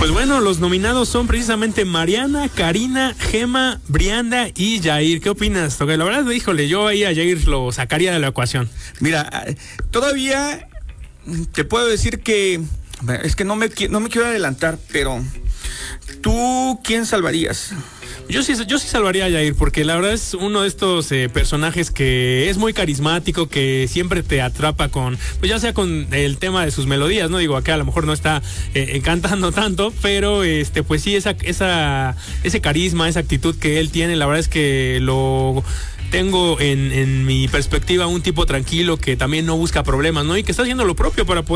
Pues bueno, los nominados son precisamente Mariana, Karina, Gema, Brianda y Yair. ¿Qué opinas, Tocayo? La verdad, híjole, yo ahí a Yair lo sacaría de la ecuación. Mira, todavía te puedo decir que es que no me quiero adelantar, pero ¿tú quién salvarías? Yo sí salvaría a Yair, porque la verdad es uno de estos personajes que es muy carismático, que siempre te atrapa con, pues ya sea con el tema de sus melodías, ¿no? Digo, acá a lo mejor no está cantando tanto, pero pues sí, ese carisma, esa actitud que él tiene, la verdad es que lo tengo en mi perspectiva un tipo tranquilo que también no busca problemas, ¿no? Y que está haciendo lo propio para poder